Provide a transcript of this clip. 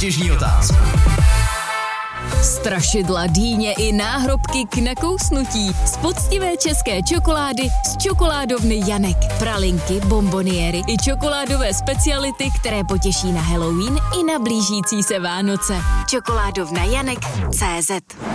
soutěžní otázku. Strašidla, dýně i náhrobky k nakousnutí. Z poctivé české čokolády z čokoládovny Janek. Pralinky, bonboniéry i čokoládové speciality, které potěší na Halloween i na blížící se Vánoce. Čokoládovna Janek.cz